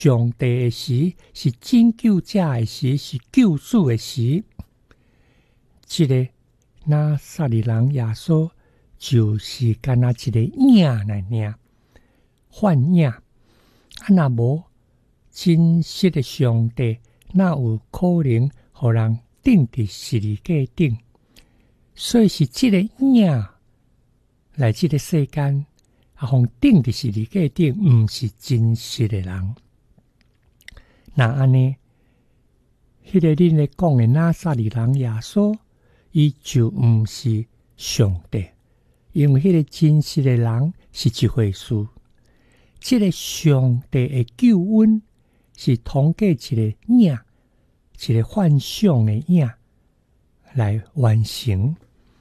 上帝的时，是拯救者的时，是救主的时。这个拿撒勒人耶稣就是干那一个影来尔，幻影。若无真实的上帝，哪有可能互人钉伫十字架顶？所以是这个影来这个世间，互钉伫十字架顶，毋是真实的人。那安尼，迄个恁咧讲的拿撒勒人耶稣，伊就毋是上帝，因为迄个真实的人是一回事。这个上帝的救恩是通过一个影，一个幻想的影来完成。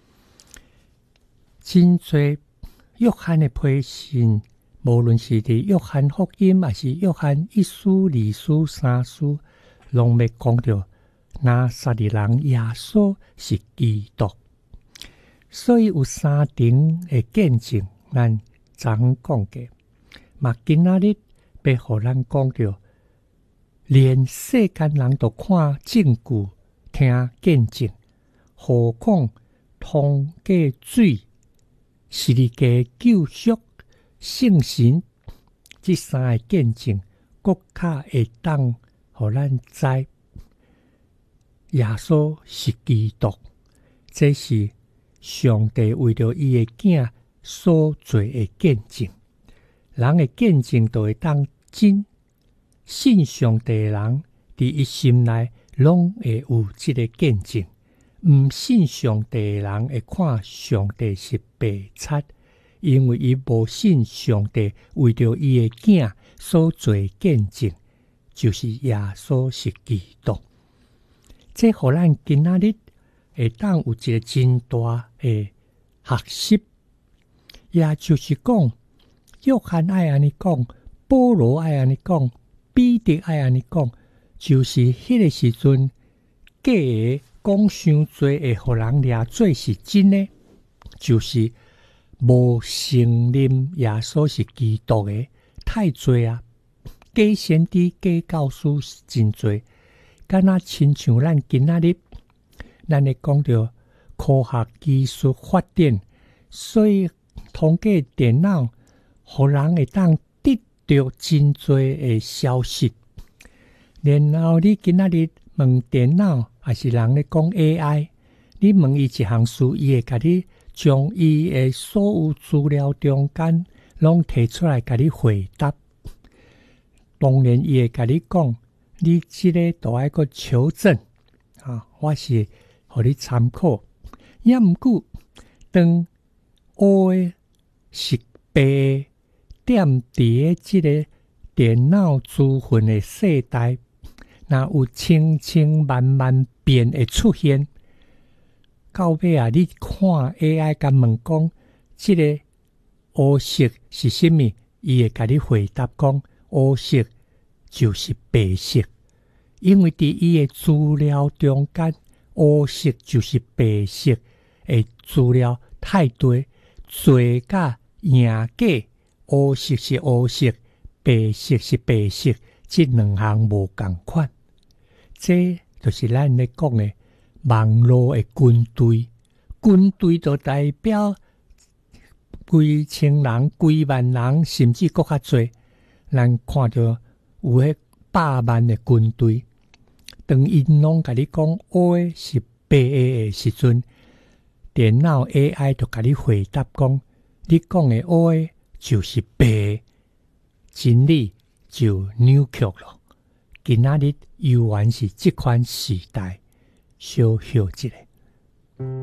真侪约翰的批信，无论是伫约翰福音，还是约翰一书、二书、三书，拢要讲到拿撒勒人耶稣是基督。所以有三重的见证，咱昨讲过。嘛，今仔日要互咱讲到，连世间人都看证据、听见证，何况通过水、十字架救赎、圣神这三个见证，更较会当互咱知耶稣是基督。这是上帝为着伊的囝所做的见证。人的见证都会当真，信上帝的人伫伊心内拢会有这个见证。毋信上帝的人会看上帝是白贼，因为伊无信上帝为着伊的囝所做见证，就是耶稣是基督。这互咱今仔日会当有一个真大的学习，也就是讲。约翰爱安尼讲，保罗爱安尼讲，彼得爱安尼讲，就是迄个时阵，假的讲伤多会互人掠做是真的，就是无承认耶稣是基督的太多啊，假先知、假教师真多，敢若亲像咱今仔日，咱咧讲到科学技术发展，所以通过电脑。互人会当得到真多的消息，然后你今仔日问电脑，还是人咧讲 AI， 你问伊一项事，伊会甲你将伊的所有资料中间拢提出来甲你回答。当然，伊会甲你讲，你这个都爱个求证啊，我是互你参考。也毋过，当黑的是白的。踮伫即个电脑资讯的世代，若有千千万万变会出现。到尾啊，你看 AI 甲问讲，即个黑色是什么？伊会甲你回答讲，黑色就是白色，因为伫伊的资料中间，黑色就是白色的资料太多，做甲赢假。黑色是黑色，白色是白色，这两项无共款。这就是咱咧讲的网络的军队，军队就代表几千人、几万人，甚至更较多。咱看到有迄百万的军队，当因拢甲你讲黑是白的时阵，电脑 AI 就甲你回答讲，你讲的黑就是白，真理就扭曲了。今仔日犹原是这款时代，小休一下。